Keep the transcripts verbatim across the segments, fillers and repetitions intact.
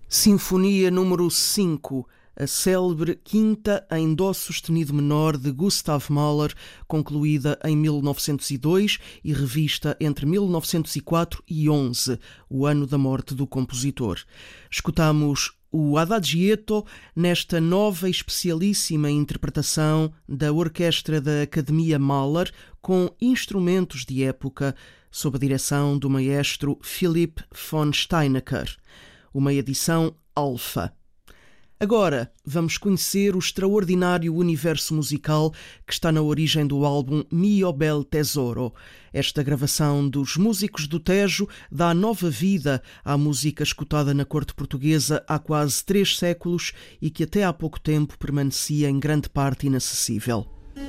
Sinfonia número cinco, a célebre quinta em dó sustenido menor de Gustav Mahler, concluída em mil novecentos e dois e revista entre mil novecentos e quatro e onze, o ano da morte do compositor. Escutamos o Adagietto nesta nova e especialíssima interpretação da Orquestra da Academia Mahler, com instrumentos de época, sob a direção do maestro Philipp von Steinecker. Uma edição alfa. Agora vamos conhecer o extraordinário universo musical que está na origem do álbum Mio Bel Tesoro. Esta gravação dos Músicos do Tejo dá nova vida à música escutada na corte portuguesa há quase três séculos e que até há pouco tempo permanecia em grande parte inacessível.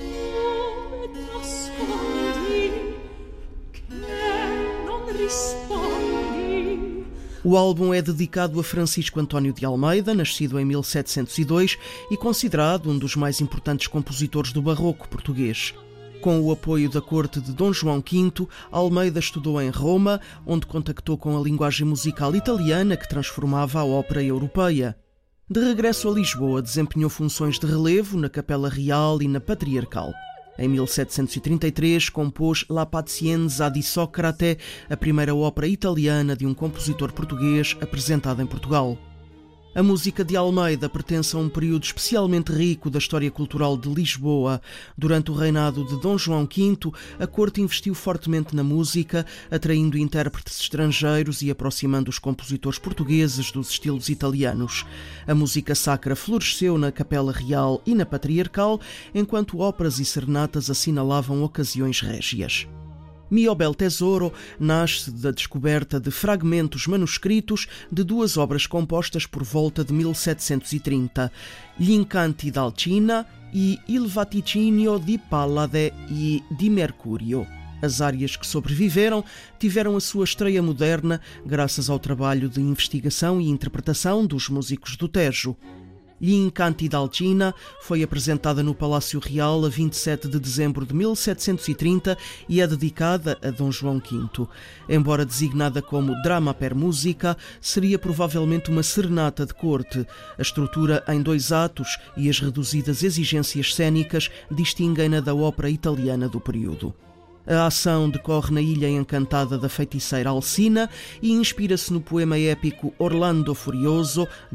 O álbum é dedicado a Francisco António de Almeida, nascido em mil setecentos e dois e considerado um dos mais importantes compositores do barroco português. Com o apoio da corte de Dom João quinto, Almeida estudou em Roma, onde contactou com a linguagem musical italiana que transformava a ópera europeia. De regresso a Lisboa, desempenhou funções de relevo na Capela Real e na Patriarcal. Em mil setecentos e trinta e três, compôs La Pazienza di Socrate, a primeira ópera italiana de um compositor português apresentada em Portugal. A música de Almeida pertence a um período especialmente rico da história cultural de Lisboa. Durante o reinado de Dom João quinto, a corte investiu fortemente na música, atraindo intérpretes estrangeiros e aproximando os compositores portugueses dos estilos italianos. A música sacra floresceu na Capela Real e na Patriarcal, enquanto óperas e serenatas assinalavam ocasiões régias. Mio Bel Tesoro nasce da descoberta de fragmentos manuscritos de duas obras compostas por volta de mil setecentos e trinta, Gli Incanti d'Alcina e Il Vaticinio di Pallade e di Mercurio. As áreas que sobreviveram tiveram a sua estreia moderna graças ao trabalho de investigação e interpretação dos músicos do Tejo. Gli Incanti d'Alcina foi apresentada no Palácio Real a vinte e sete de dezembro de mil setecentos e trinta e é dedicada a Dom João quinto. Embora designada como Drama per Musica, seria provavelmente uma serenata de corte. A estrutura em dois atos e as reduzidas exigências cênicas distinguem-na da ópera italiana do período. A ação decorre na Ilha Encantada da Feiticeira Alcina e inspira-se no poema épico Orlando Furioso,